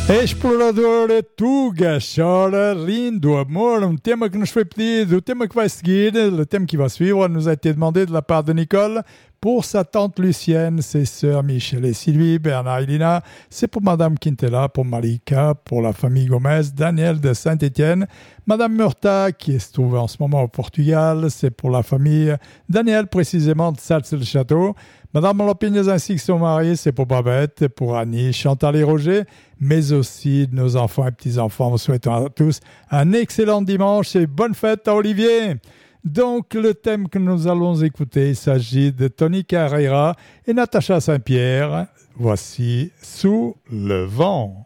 Explorador Chora Rindo Amor, um tema que nos foi pedido, o tema que vai seguir, le thème qui va suivre, nous a été demandé de la part de Nicole pour sa tante Lucienne, ses sœurs Michel et Sylvie, Bernard et Lina, c'est pour Madame Quintella, pour Malika, pour la famille Gomez, Daniel de Saint-Étienne, Madame Murta qui se trouve en ce moment au Portugal, c'est pour la famille Daniel précisément de Salses-le-Château, Madame Lopignes ainsi que son mari, c'est pour Babette, pour Annie, Chantal et Roger, mais aussi de nos enfants et petits-enfants. Nous souhaitons à tous un excellent dimanche et bonne fête à Olivier. Donc, le thème que nous allons écouter, il s'agit de Tony Carreira et Natacha Saint-Pierre. Voici Sous le vent.